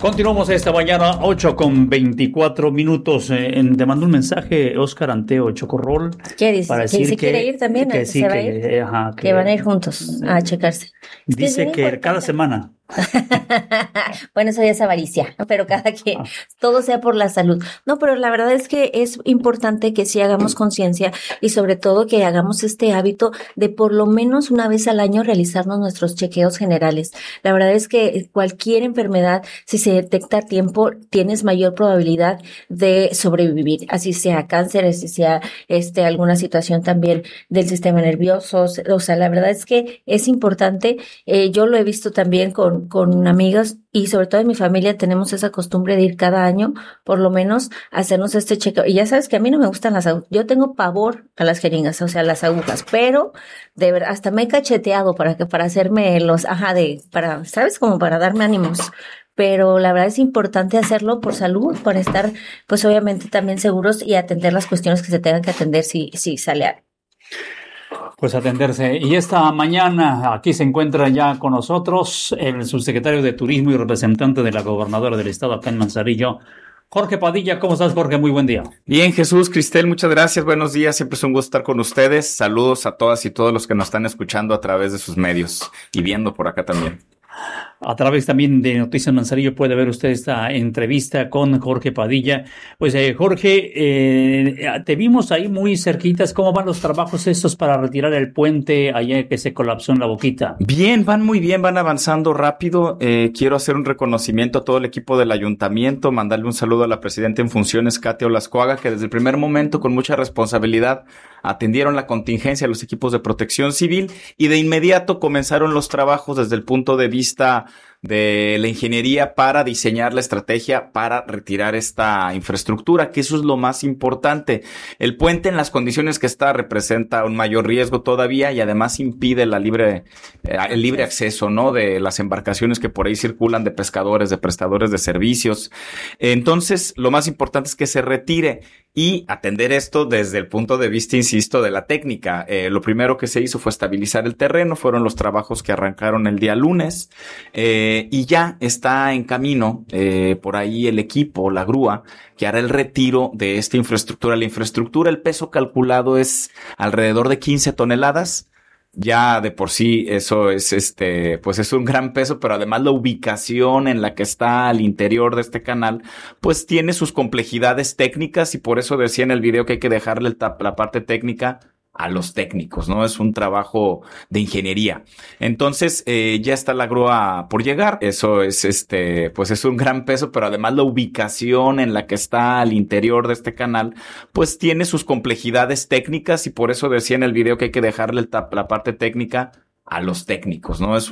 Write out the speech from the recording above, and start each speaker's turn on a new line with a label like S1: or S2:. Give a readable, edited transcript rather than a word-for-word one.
S1: Continuamos esta mañana, 8:24. Te mandó un mensaje Óscar Anteo Chocorrol.
S2: ¿Qué dice?
S1: Para
S2: que
S1: decir
S2: se quiere ir también,
S1: que sí,
S2: se va a ir, que van a ir juntos a checarse.
S1: Dice que cada semana.
S2: Bueno, eso ya es avaricia, ¿no? Pero cada que todo sea por la salud. No, pero la verdad es que es importante que sí hagamos conciencia y sobre todo que hagamos este hábito de por lo menos una vez al año realizarnos nuestros chequeos generales. La verdad es que cualquier enfermedad, si se detecta a tiempo, tienes mayor probabilidad de sobrevivir, así sea cáncer, así sea alguna situación también del sistema nervioso. O sea, la verdad es que es importante. Yo lo he visto también con amigas y sobre todo en mi familia tenemos esa costumbre de ir cada año, por lo menos, a hacernos este chequeo. Y ya sabes que a mí no me gustan las agujas. Yo tengo pavor a las jeringas, o sea, las agujas, pero de verdad, hasta me he cacheteado para hacerme ¿sabes? Como para darme ánimos. Pero la verdad es importante hacerlo por salud, para estar, pues obviamente también seguros y atender las cuestiones que se tengan que atender si sale algo.
S1: Pues atenderse. Y esta mañana aquí se encuentra ya con nosotros el subsecretario de Turismo y representante de la gobernadora del estado acá en Manzanillo, Jorge Padilla. ¿Cómo estás, Jorge? Muy buen día.
S3: Bien, Jesús, Cristel, muchas gracias. Buenos días. Siempre es un gusto estar con ustedes. Saludos a todas y todos los que nos están escuchando a través de sus medios y viendo por acá también.
S1: A través también de Noticias Manzanillo puede ver usted esta entrevista con Jorge Padilla. Pues Jorge, te vimos ahí muy cerquitas. ¿Cómo van los trabajos estos para retirar el puente allá que se colapsó en La Boquita?
S3: Bien, van muy bien, van avanzando rápido. Quiero hacer un reconocimiento a todo el equipo del ayuntamiento, mandarle un saludo a la presidenta en funciones, Katia Olascoaga, que desde el primer momento con mucha responsabilidad atendieron la contingencia a los equipos de protección civil y de inmediato comenzaron los trabajos desde el punto de vista de la ingeniería para diseñar la estrategia para retirar esta infraestructura, que eso es lo más importante. El puente en las condiciones que está representa un mayor riesgo todavía y además impide el libre acceso, ¿no? De las embarcaciones que por ahí circulan de pescadores, de prestadores de servicios. Entonces, lo más importante es que se retire y atender esto desde el punto de vista, insisto, de la técnica. Lo primero que se hizo fue estabilizar el terreno, fueron los trabajos que arrancaron el día lunes. Y ya está en camino por ahí el equipo, la grúa, que hará el retiro de esta infraestructura. La infraestructura, el peso calculado es alrededor de 15 toneladas. Ya de por sí eso es pues es un gran peso, pero además la ubicación en la que está al interior de este canal, pues tiene sus complejidades técnicas y por eso decía en el video que hay que dejarle la parte técnica a los técnicos, ¿no? Es un trabajo de ingeniería. Entonces, ya está la grúa por llegar. Eso es pues es un gran peso, pero además la ubicación en la que está al interior de este canal, pues tiene sus complejidades técnicas y por eso decía en el video que hay que dejarle la parte técnica a los técnicos, ¿no? Es